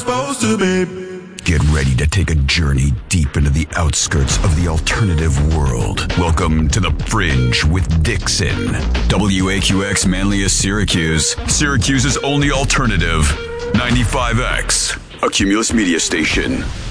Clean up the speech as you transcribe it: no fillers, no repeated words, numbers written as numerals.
supposed to be. Get ready to take a journey deep into the outskirts of the alternative world. Welcome to The Fringe with Dixon. WAQX Manlius Syracuse. Syracuse's only alternative. 95X. A Cumulus media station.